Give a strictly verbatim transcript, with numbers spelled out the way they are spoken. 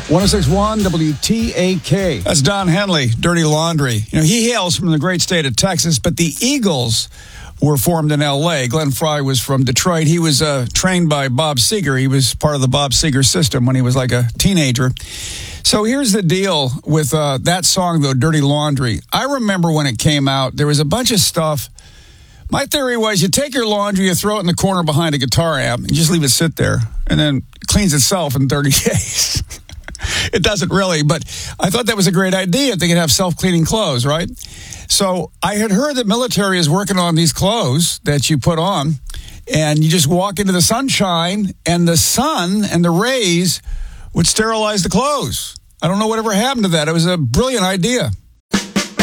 one oh six point one W T A K. That's Don Henley, Dirty Laundry. You know, he hails from the great state of Texas, but the Eagles were formed in L A. Glenn Frey was from Detroit. He was uh, trained by Bob Seger. He was part of the Bob Seger system when he was like a teenager. So here's the deal with uh, that song, though, Dirty Laundry. I remember when it came out, there was a bunch of stuff. My theory was you take your laundry, you throw it in the corner behind a guitar amp, and just leave it sit there, and then it cleans itself in thirty days. It doesn't really, but I thought that was a great idea if they could have self-cleaning clothes, right? So I had heard that military is working on these clothes that you put on, and you just walk into the sunshine, and the sun and the rays would sterilize the clothes. I don't know whatever happened to that. It was a brilliant idea.